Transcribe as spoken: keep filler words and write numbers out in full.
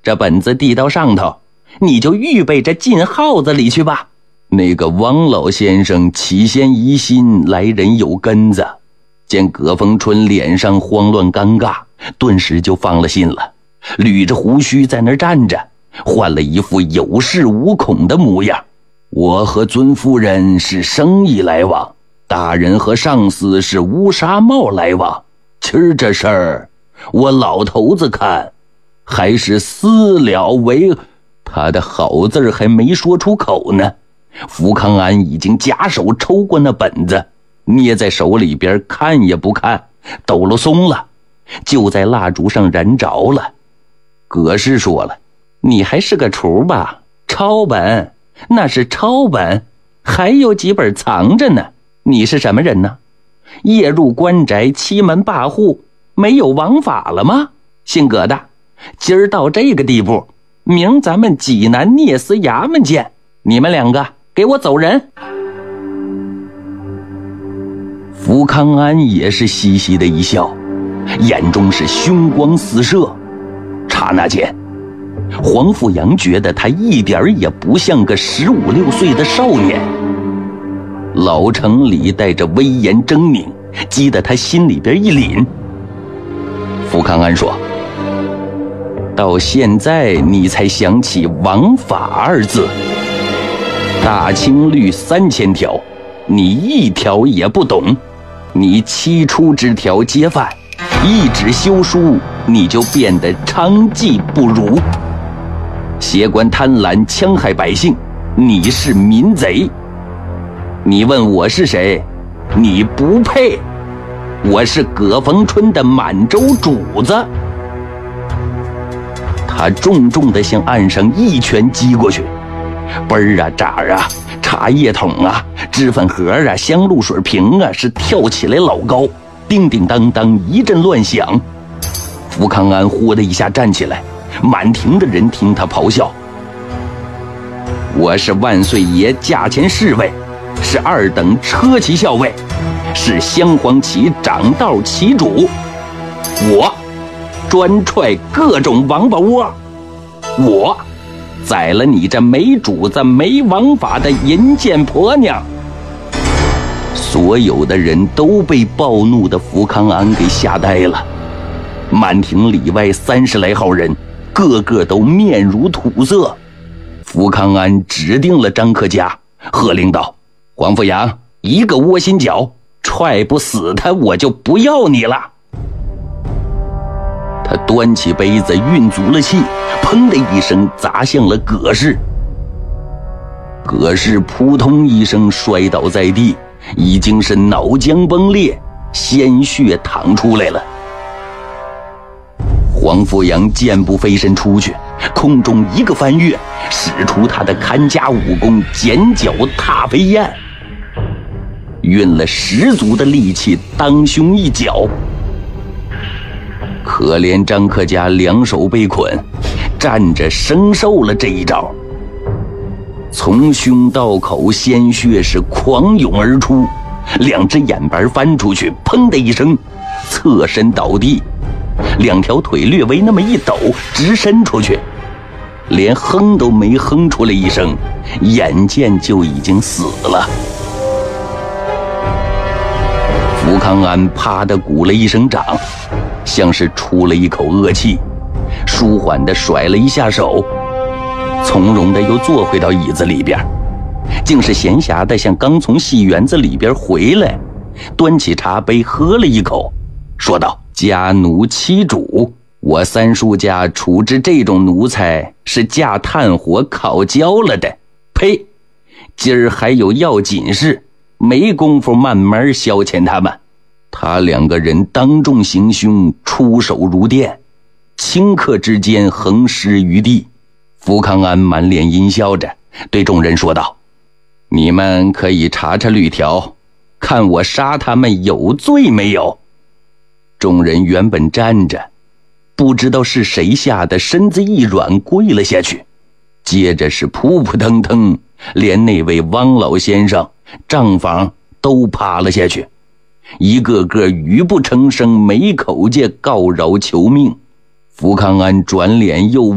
这本子递到上头，你就预备着进号子里去吧。那个汪老先生起先疑心来人有根子，见葛逢春脸上慌乱尴尬，顿时就放了心了，捋着胡须在那儿站着，换了一副有恃无恐的模样。我和尊夫人是生意来往，大人和上司是乌纱帽来往，今儿这事儿我老头子看还是私了为……他的好字还没说出口呢，福康安已经假手抽过那本子，捏在手里边看也不看，抖了松了，就在蜡烛上燃着了。葛氏说了，你还是个厨吧，抄本那是抄本，还有几本藏着呢。你是什么人呢？夜入官宅，欺门霸户，没有王法了吗？姓葛的，今儿到这个地步，明咱们济南聂司衙门见，你们两个给我走人。福康安也是嘻嘻的一笑，眼中是凶光四射。刹那间，黄富阳觉得他一点也不像个十五六岁的少年，老城里带着威严狰狞，激得他心里边一凛。福康安说，到现在你才想起王法二字，大清律三千条，你一条也不懂。你七出之条皆犯，一纸休书，你就变得娼妓不如。挟官贪婪，戕害百姓，你是民贼。你问我是谁？你不配。我是葛逢春的满洲主子。他重重地向岸上一拳击过去，杯儿啊渣儿啊，茶叶桶啊，脂粉盒啊，香露水瓶啊，是跳起来老高，叮叮当当一阵乱响。福康安忽的一下站起来，满庭的人听他咆哮，我是万岁爷驾前侍卫，是二等车骑校尉，是镶黄旗掌道旗主，我专踹各种王八窝，我宰了你这没主子没王法的淫贱婆娘。所有的人都被暴怒的福康安给吓呆了，满庭里外三十来号人，个个都面如土色。福康安指定了张克家，喝令道，黄富阳，一个窝心脚，踹不死他我就不要你了。他端起杯子运足了气，砰的一声砸向了葛氏。葛氏扑通一声摔倒在地，已经是脑浆崩裂，鲜血淌出来了。黄富阳箭步飞身出去，空中一个翻跃，使出他的看家武功剪脚踏飞燕，运了十足的力气当胸一脚。可怜张克家两手被捆，站着生受了这一招，从胸到口鲜血是狂涌而出，两只眼板翻出去，砰的一声侧身倒地，两条腿略微那么一抖，直伸出去，连哼都没哼出来一声，眼见就已经死了。福康安啪的鼓了一声掌，像是出了一口恶气，舒缓地甩了一下手，从容地又坐回到椅子里边，竟是闲暇地像刚从戏园子里边回来，端起茶杯喝了一口，说道，家奴欺主，我三叔家处置这种奴才是架炭火烤焦了的，呸，今儿还有要紧事，没工夫慢慢消遣他们。他两个人当众行凶，出手如电，顷刻之间横尸于地。福康安满脸阴笑着对众人说道，你们可以查查律条，看我杀他们有罪没有。众人原本站着，不知道是谁吓得身子一软跪了下去，接着是扑扑腾腾，连那位汪老先生账房都趴了下去，一个个语不成声，没口界告饶求命。福康安转脸又